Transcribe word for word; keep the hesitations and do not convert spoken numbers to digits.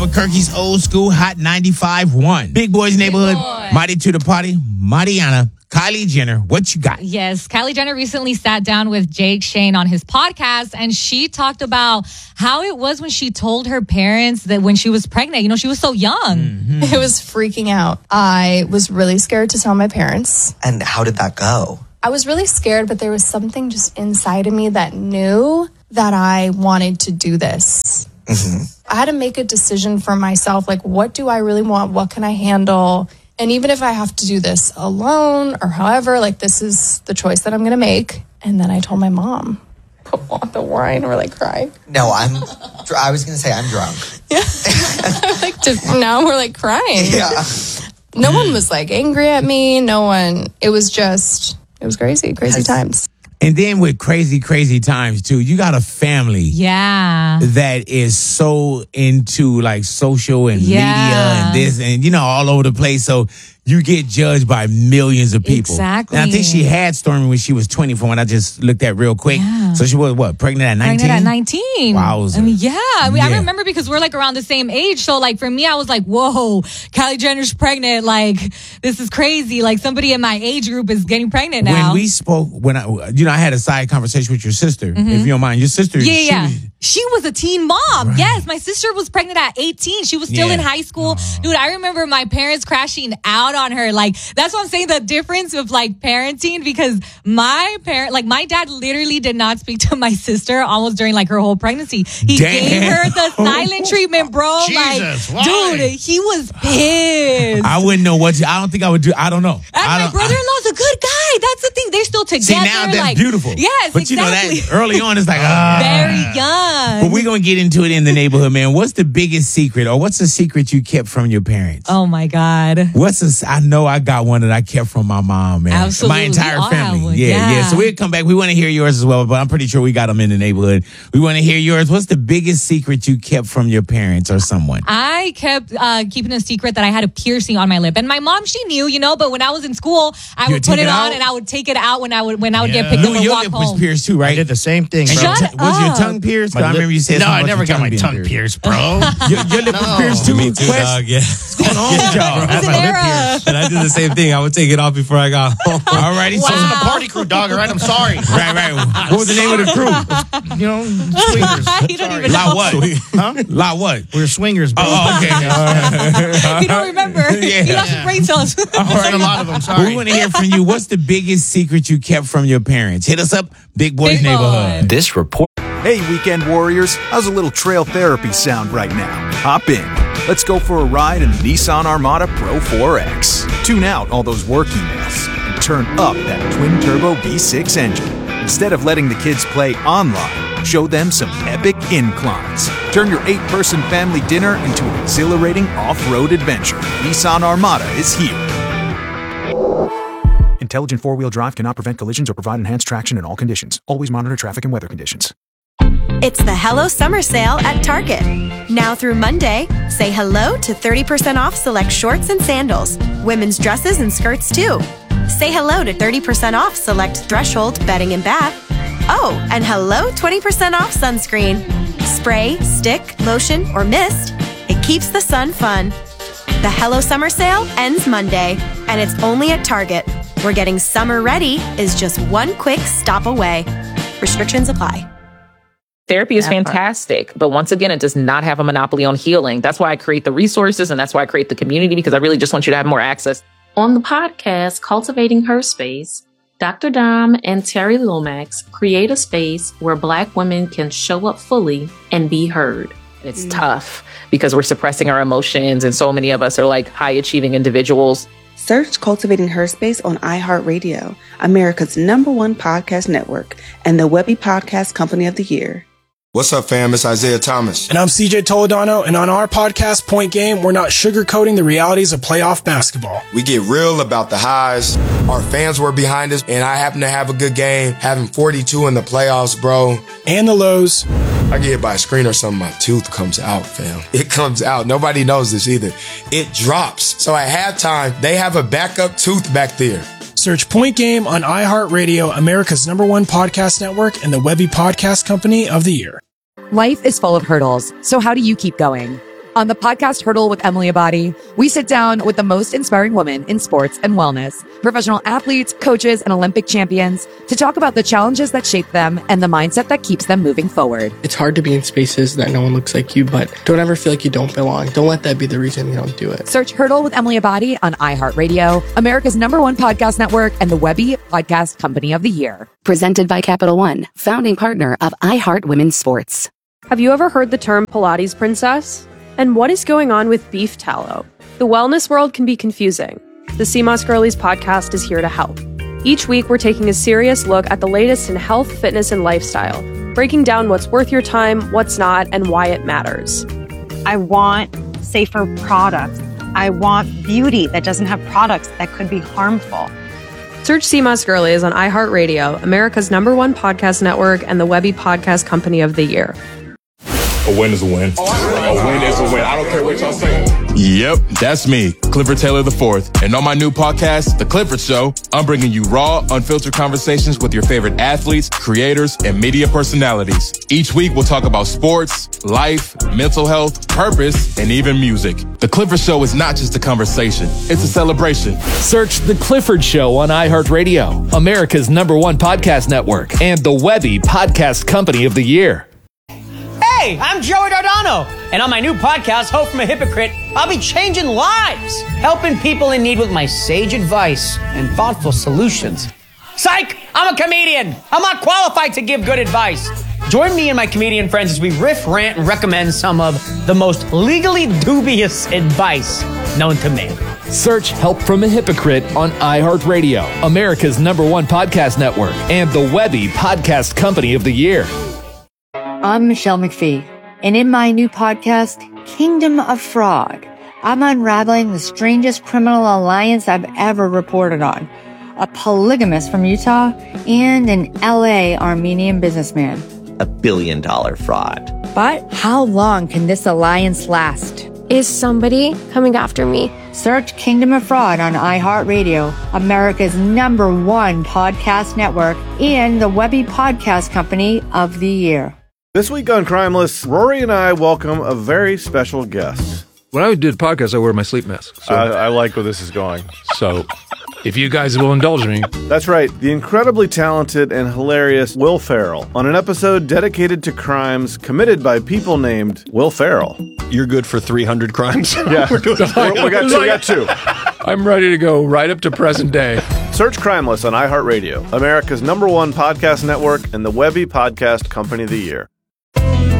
Albuquerque's old school hot ninety-five point one. Big Boys Neighborhood, boy. Mighty to the party, Mariana. Kylie Jenner, what you got? Yes, Kylie Jenner recently sat down with Jake Shane on his podcast, and she talked about how it was when she told her parents that when she was pregnant, you know, she was so young. Mm-hmm. It was freaking out. I was really scared to tell my parents. And how did that go? I was really scared, but there was something just inside of me that knew that I wanted to do this. Mm-hmm. I had to make a decision for myself, like, what do I really want? What can I handle? And even if I have to do this alone or however, like, this is the choice that I'm going to make. And then I told my mom. Put on the wine, we're like crying. No, I'm, I was going to say I'm drunk. Yeah. like to, now we're like crying. Yeah. No one was like angry at me. No one, it was just, it was crazy, crazy Has, times. And then with crazy, crazy times, too, you got a family yeah. that is so into, like, social and yeah. media and this and, you know, all over the place. So you get judged by millions of people. Exactly. And I think she had Stormy when she was twenty-four, and I just looked at real quick. Yeah. So she was, what, pregnant at nineteen? Pregnant at nineteen. Wow. I mean, yeah. I mean, yeah. I remember because we're, like, around the same age. So, like, for me, I was like, whoa, Kylie Jenner's pregnant. Like, this is crazy. Like, somebody in my age group is getting pregnant now. When we spoke, when I, you know, I had a side conversation with your sister, mm-hmm. if you don't mind. Your sister. Yeah, she yeah. Was, She was a teen mom. Right. Yes, my sister was pregnant at eighteen. She was still yeah. in high school. Oh. Dude, I remember my parents crashing out on her. Like, that's what I'm saying, the difference of, like, parenting, because my parent, like, my dad literally did not speak to my sister almost during, like, her whole pregnancy. He Damn. gave her the silent treatment, bro. Jesus, like, why? dude, he was pissed. I wouldn't know what to, I don't think I would do, I don't know. And I my don't, brother-in-law's a good guy. That's the thing. They're still together. See, now that's like, beautiful. Yes, but exactly. you know, that early on, it's like, ah. Very young. But we're going to get into it in the neighborhood, man. What's the biggest secret, or what's the secret you kept from your parents? Oh, my God. What's a, I know I got one that I kept from my mom, man. Absolutely. My entire We all family. have one. Yeah, Yeah. yeah. So we'll come back. We want to hear yours as well, but I'm pretty sure we got them in the neighborhood. We want to hear yours. What's the biggest secret you kept from your parents or someone? I kept uh, keeping a secret that I had a piercing on my lip. And my mom, she knew, you know, but when I was in school, I You would put take it it on out? and I would take it out when I would when I would Yeah. get picked Lou, up and your walk lip home. was pierced too, I right? did the same thing, And bro. your Shut t- was your up. tongue pierced? 'Cause My I lip- remember you said No, something I about never your got my being tongue pierced. pierced, bro. Your, your lip was No. pierced too? Me too, Quest? dog. Yeah. What's going on with y'all? It was an era. And I did the same thing. I would take it off before I got home. All righty. Wow. So, I was in a party crew, dog, all right? I'm sorry. right, right. What was the name of the crew? You know, swingers. You don't Sorry. even La know. what? Huh? La what? We were swingers, bro. Oh, okay. You don't remember. Yeah. You lost your brain cells. I've seen a lot of them, Well, we sorry. want to hear from you. What's the biggest secret you kept from your parents? Hit us up, Big Boys Big Neighborhood. Boy. This report. Hey, weekend warriors, how's a little trail therapy sound right now? Hop in. Let's go for a ride in the Nissan Armada Pro four X. Tune out all those work emails and turn up that twin-turbo V six engine. Instead of letting the kids play online, show them some epic inclines. Turn your eight-person family dinner into an exhilarating off-road adventure. Nissan Armada is here. Intelligent four-wheel drive cannot prevent collisions or provide enhanced traction in all conditions. Always monitor traffic and weather conditions. It's the Hello Summer Sale at Target. Now through Monday, say hello to thirty percent off select shorts and sandals, women's dresses and skirts too. Say hello to thirty percent off select Threshold bedding and bath. Oh, and hello twenty percent off sunscreen. Spray, stick, lotion, or mist. It keeps the sun fun. The Hello Summer Sale ends Monday, and it's only at Target, where getting summer ready is just one quick stop away. Restrictions apply. Therapy is fantastic, but once again, it does not have a monopoly on healing. That's why I create the resources and that's why I create the community, because I really just want you to have more access. On the podcast, Cultivating Her Space, Doctor Dom and Terry Lomax create a space where Black women can show up fully and be heard. It's mm. tough because we're suppressing our emotions, and so many of us are like high achieving individuals. Search Cultivating Her Space on iHeartRadio, America's number one podcast network, and the Webby Podcast Company of the Year. What's up, fam? It's Isaiah Thomas. And I'm C J Toledano, and on our podcast, Point Game, we're not sugarcoating the realities of playoff basketball. We get real about the highs. Our fans were behind us, and I happen to have a good game, having forty-two in the playoffs, bro. And the lows. I get hit by a screen or something, my tooth comes out, fam. It comes out. Nobody knows this either. It drops. So at halftime, they have a backup tooth back there. Search Point Game on iHeartRadio, America's number one podcast network, and the Webby Podcast Company of the Year. Life is full of hurdles, so how do you keep going? On the podcast Hurdle with Emily Abadi, we sit down with the most inspiring women in sports and wellness, professional athletes, coaches, and Olympic champions to talk about the challenges that shape them and the mindset that keeps them moving forward. It's hard to be in spaces that no one looks like you, but don't ever feel like you don't belong. Don't let that be the reason you don't do it. Search Hurdle with Emily Abadi on iHeartRadio, America's number one podcast network, and the Webby Podcast Company of the Year. Presented by Capital One, founding partner of iHeart Women's Sports. Have you ever heard the term Pilates princess? And what is going on with beef tallow? The wellness world can be confusing. The C M O S Girlies podcast is here to help. Each week, we're taking a serious look at the latest in health, fitness, and lifestyle, breaking down what's worth your time, what's not, and why it matters. I want safer products. I want beauty that doesn't have products that could be harmful. Search C M O S Girlies on iHeartRadio, America's number one podcast network, and the Webby Podcast Company of the Year. A win is a win. A win is a win. I don't care what y'all say. Yep, that's me, Clifford Taylor the fourth. And on my new podcast, The Clifford Show, I'm bringing you raw, unfiltered conversations with your favorite athletes, creators, and media personalities. Each week, we'll talk about sports, life, mental health, purpose, and even music. The Clifford Show is not just a conversation, it's a celebration. Search The Clifford Show on iHeartRadio, America's number one podcast network, and the Webby Podcast Company of the Year. Hey, I'm Joey Dardano, and on my new podcast, Hope from a Hypocrite, I'll be changing lives, helping people in need with my sage advice and thoughtful solutions. Psych! I'm a comedian. I'm not qualified to give good advice. Join me and my comedian friends as we riff, rant, and recommend some of the most legally dubious advice known to man. Search Help from a Hypocrite on iHeartRadio, America's number one podcast network, and the Webby Podcast Company of the Year. I'm Michelle McPhee, and in my new podcast, Kingdom of Fraud, I'm unraveling the strangest criminal alliance I've ever reported on. A polygamist from Utah and an L A Armenian businessman. A billion dollar fraud. But how long can this alliance last? Is somebody coming after me? Search Kingdom of Fraud on iHeartRadio, America's number one podcast network, and the Webby Podcast Company of the Year. This week on Crimeless, Rory and I welcome a very special guest. When I do the podcast, I wear my sleep mask. So. I, I like where this is going. So, if you guys will indulge me. That's right, the incredibly talented and hilarious Will Ferrell on an episode dedicated to crimes committed by people named Will Ferrell. You're good for three hundred crimes? Yeah, We're doing we got two. We got two. I'm ready to go right up to present day. Search Crimeless on iHeartRadio, America's number one podcast network, and the Webby Podcast Company of the Year.